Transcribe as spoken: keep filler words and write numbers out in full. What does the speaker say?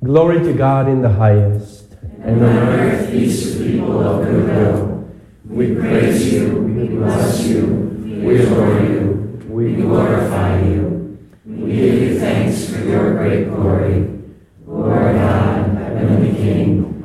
Glory to God in the highest. And on earth peace to people of good will. We praise you, we bless you, we adore you, we glorify you. We give you thanks for your great glory. Lord God, heavenly King,